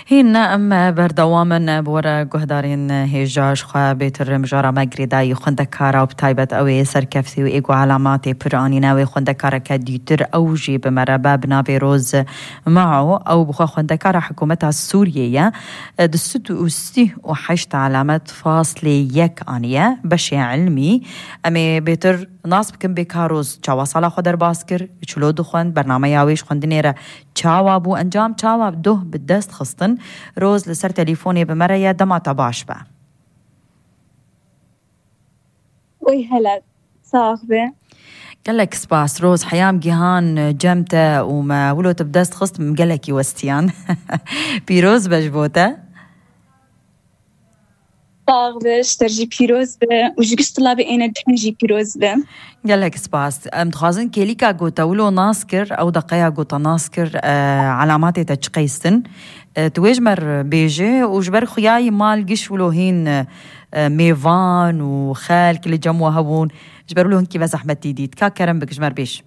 هنا أما بردواما بورا جهدارين هيجاش خوا بيت الرمجارة مجردا خندكارا وبتايبت أوي سركفتي وإيجو علاماتي براني ناوي خندكارا كديتر أوجي بمرباب نابي روز معه أو بخوا خندكارا حكومتها السورية دستو أستي وحشت علامات فاصلة يك آنية بشي علمي أمي بيتر ناس بكم بكاروز چاوا سالا خودر باسكر چلو دخوند برنامه یاویش خوندنیره چاوا بو انجام چاوا دو بدست خستن روز لسر تليفوني بمريا دما تباش با وي هلا صاحبي قالك سباس روز حيام جيهان جمتة وما ولو تبدست خست مقالك يوستيان بيروز بجبوته صاحبش ترجي بيروز به وجيش طلابي أنا دحنجي بيروز به قالك سباس متخازن كيليكا قوتا ولو ناسكر أو دقيا قوتا ناسكر علاماتي تشقيستن تواجمر بيجي وجبر خياي مال قش ولو هين ميفان وخال كل جموا هبون جبر ولو هنكي بس أحمد تيديد كا كرم بك جمر بيش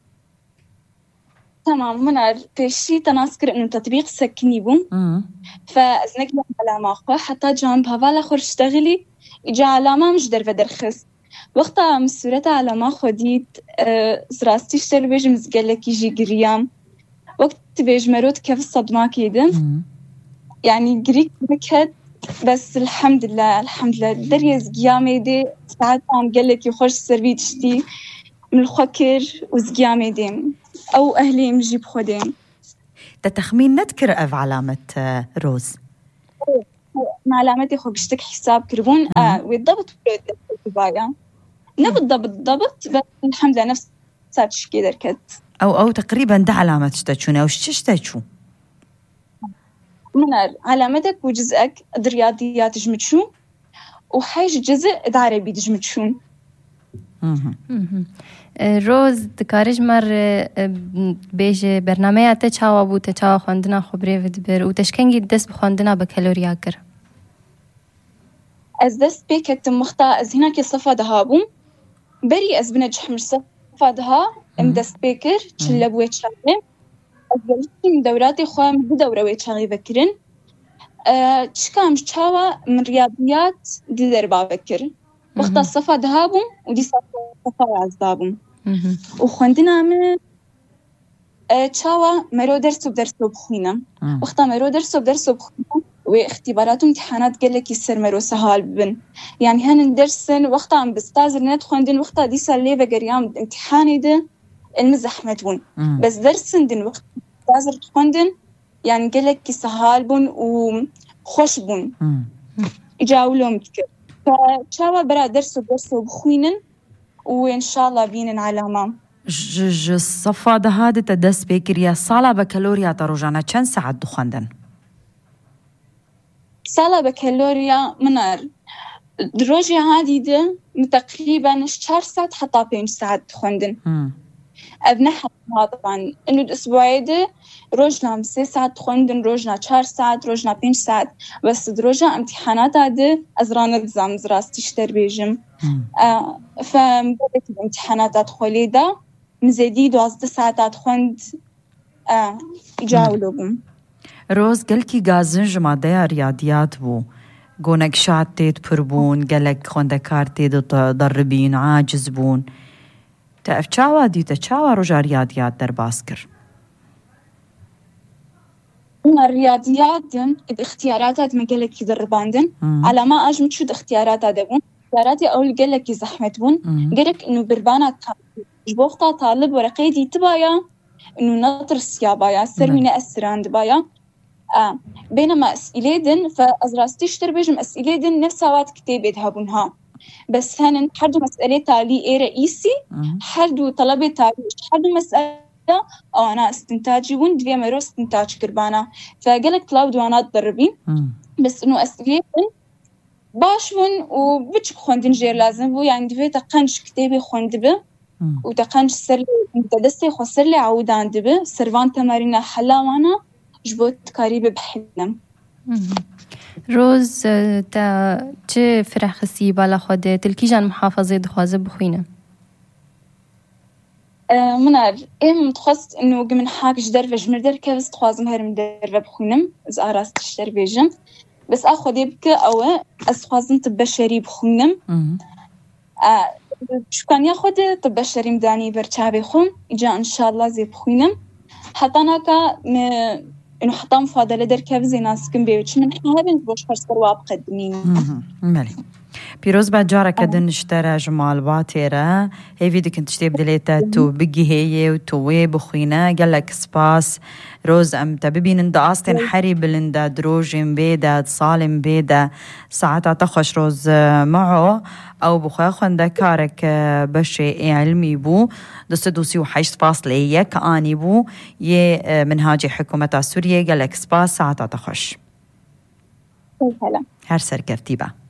تمام منار بيشي تناسكر إنه تطبيق سكني بون فأزنك علامة أخوة حتى جنب هوالا خور اشتغلي إجا علامة مش درخص وقتها مسورة علامة خوديت زراستي اشتغل بيج مزقلك يجي قريام وقت بيج مرود كيف الصدمة كيدن يعني قريك مكهد بس الحمد لله دريز قيامي دي ساعات عم قلك يخش سربيت شتي من الخكر وزقيامي دي أو أهلي مجيب خودين تتخمين نذكر أف علامة روز مع علامتي خو بشتك حساب كربون والضبط بايا نبض بالضبط بس الحمد لله نفس ساتش كده ركض أو تقريبا ده علامة تشتشون أو تشتشو منار علامتك وجزءك الرياضيات جمتشو وحيش جزء العربي جمتشون روز دکارج مر بیش برنامه تچاوا بود تچاوا خواندنا خبره ودبر و تشکنگی دست بخواندنا بکالوریا کر. از دست بیکت مختا از هنا که صفا دهابم بری از بنجح مش صفا دها دست بیکر چله بوی چاله از بلشیم دورات خوام بدوره وی چالی بکرن چکام چاوا من ریاضیات دی دربا بکر وقت الصفا دهابم ودي صفا عزابم وخوندنا من تشاوا مرو درس بخوينا وقت مرو درس بخوينا واختبارات وامتحانات قال لك يصير مرو سهال بن يعني هن درسن وقت عم بستازر نت خوندن وقت دي سالي بقريام امتحاني ده المزحمه بون بس درسن دن وقت بستازر خوندن يعني قال لك سهال بون وخوش بون يجاولهم كثير فتشاوا برا درس بخوينن وإن شاء الله بينن علامة الصفا ده هذا تدس بكريا صالة بكالوريا تروجانا كم ساعة دخندن صالة بكالوريا منار دروجي هذه ده تقريبا 4 ساعات حتى 5 ساعات دخندن أبنحها طبعا إنه الأسبوع ده روجنا 3 ساعات دخندن روجنا 4 ساعات روجنا 5 ساعات بس دروجة امتحانات هذا أزران الزام زراستي اشتر بيجم فمبدأت الامتحانات أدخلي ده مزيدي 12 ساعات أدخند يجاولوهم روز قلكي غازن جماعة رياضيات بو قونك شاتيت بربون قلك خوندكارتي ضربين عاجز بون تعرف چاوا ديتا چاوا رجا رياضيات در باسكر الرياضيات الاختيارات ما قالك يدرباندن على ما أجمد شو الاختيارات هذا اختياراتي أول قالك يزحمت بون قالك إنه بربانات جبوختا طالب ورقيدي تبايا إنه نطر السيابايا سر من أسران دبايا بينما أسئلة فأزراستي اشتربيجم أسئلة نفسوات كتابة هابونها بس هن حردو مسألة تالي إيه رئيسي حردو طلبة تالي حردو مسألة أو أنا استنتاجي بون دوية مرو استنتاج كربانا فقالك طلاب دوانات دربين بس إنه أسئلة باش بون وبتش خوندن جير لازم بو يعني دوية تقنش كتابي خوند به وتقنش سر متدسي خسر لي عودان دبه سرفان تمارين حلاوانا جبوت قريبة بحلم روز تا چه فرح خسی بالا خوده تلکی جان محافظه دخوازه بخوینه منار متخصص إنه من حاجة درفج مردر كيف تخوازم هرم درفة بخونم إز أراست تشتر بيجم بس أخذ يبكي أو أسخوازم تبشري بخونم شو كان ياخد تبشري مداني برشابي خون إجا إن شاء الله زي بخونم حتى ناكا إنه حتى مفاضلة در كيف زي ناس كم بيوتش من حابين بوش فرصة واب قدمين مالي بيروز بعد جارك كدن اشترى جمال باتيرة هي فيديو كنت تشتري بدليتا تو بقي هي وتوي بخوينا قالك سباس روز أمتا ببين اندا أصلا حري بلندا دروجين بيدا صالم بيدا ساعتا تخش روز معه أو بخواه خوندا كارك بشي علمي بو دستدوسي وحيش سباس ليه كآني بو يه منهاجي حكومة سوريا قالك سباس ساعتا تخش هلا هر سر كفتيبة